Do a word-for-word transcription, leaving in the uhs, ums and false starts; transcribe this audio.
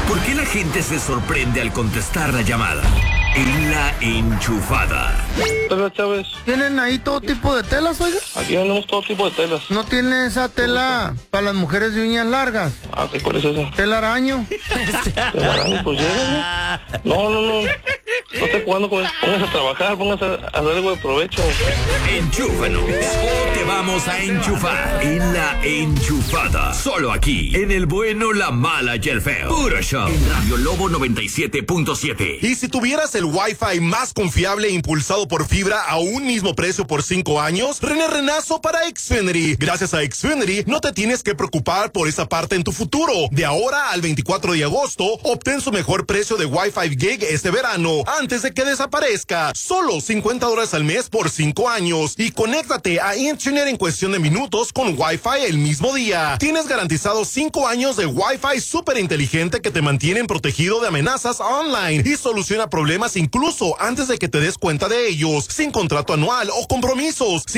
¿Por qué la gente se sorprende al contestar la llamada? En La Enchufada. Hola, Chávez. ¿Tienen ahí todo tipo de telas, oiga? Aquí tenemos todo tipo de telas. ¿No tiene esa tela para las mujeres de uñas largas? Ah, ¿qué cuál es esa? ¿Tela araño? ¿Tela araño? Pues llega, ¿no? No, no, no. No esté jugando con eso. Póngase a trabajar, póngase a hacer algo de provecho. Enchúfanos o te vamos a enchufar en La Enchufada. Solo aquí, en el bueno, la mala y el feo. Puro show. En Radio Lobo noventa y siete punto siete. Y si tuvieras el Wi-Fi más confiable e impulsado por fibra a un mismo precio por cinco años, René Renazo para Xfinity. Gracias a Xfinity, no te tienes que preocupar por esa parte en tu futuro. De ahora al veinticuatro de agosto, obtén su mejor precio de Wi-Fi Gig este verano, antes de que desaparezca. Solo cincuenta dólares al mes por cinco años. Y conéctate a Internet en cuestión de minutos con Wi-Fi el mismo día. Tienes garantizado cinco años de Wi-Fi súper inteligente que te mantienen protegido de amenazas online y soluciona problemas incluso antes de que te des cuenta de ellos, sin contrato anual o compromisos.